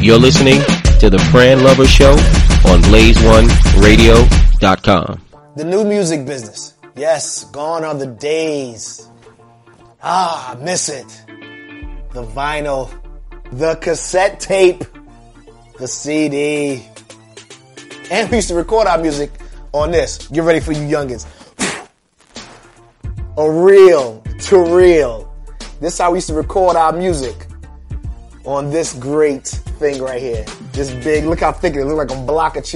You're listening to the Fran Lover Show on BlazeOneRadio.com. The new music business. Yes, gone are the days. I miss it. The vinyl, the cassette tape, the CD. And we used to record our music on this. Get ready for you youngins. A reel to reel. This is how we used to record our music. On this great thing right here. This big, look how thick it is. It looks like a block of cheese.